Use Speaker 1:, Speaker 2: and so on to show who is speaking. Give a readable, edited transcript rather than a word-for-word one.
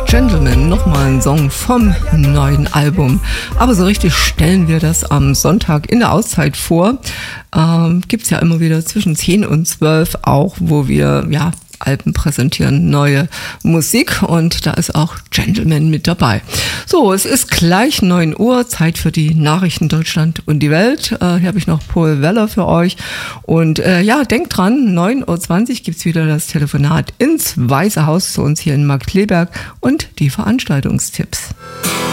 Speaker 1: Gentleman, nochmal ein Song vom neuen Album. Aber so richtig stellen wir das am Sonntag in der Auszeit vor. Gibt's ja immer wieder zwischen 10 und 12 auch, wo wir Alben präsentieren, neue Musik, und da ist auch Gentleman mit dabei. So, es ist gleich 9 Uhr, Zeit für die Nachrichten Deutschland und die Welt. Hier habe ich noch Paul Weller für euch. Und denkt dran, 9.20 Uhr gibt's wieder das Telefonat ins Weiße Haus zu uns hier in Markkleeberg und die Veranstaltungstipps.